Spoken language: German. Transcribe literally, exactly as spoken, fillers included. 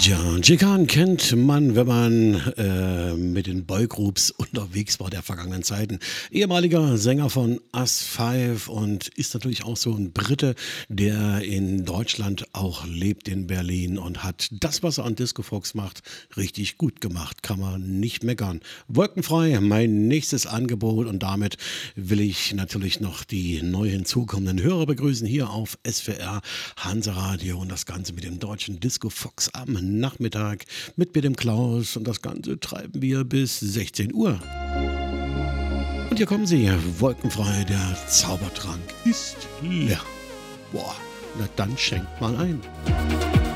Ja, Jikan kennt man, wenn man äh, mit den Boygroups unterwegs war der vergangenen Zeiten. Ehemaliger Sänger von Us Five und ist natürlich auch so ein Brite, der in Deutschland auch lebt, in Berlin und hat das, was er an Disco Fox macht, richtig gut gemacht. Kann man nicht meckern. Wolkenfrei, mein nächstes Angebot und damit will ich natürlich noch die neu hinzukommenden Hörer begrüßen hier auf S W R Hanseradio und das Ganze mit dem deutschen Disco Fox am Nachmittag mit mir, dem Klaus, und das Ganze treiben wir bis sechzehn Uhr. Und hier kommen sie, wolkenfrei, der Zaubertrank ist leer. Boah, na dann schenkt mal ein.